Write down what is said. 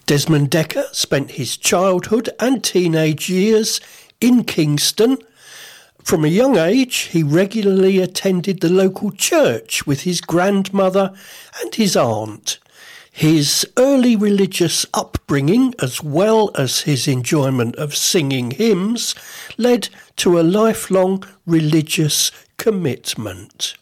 Desmond Dekker spent his childhood and teenage years in Kingston. From a young age, he regularly attended the local church with his grandmother and his aunt. His early religious upbringing, as well as his enjoyment of singing hymns, led to a lifelong religious commitment.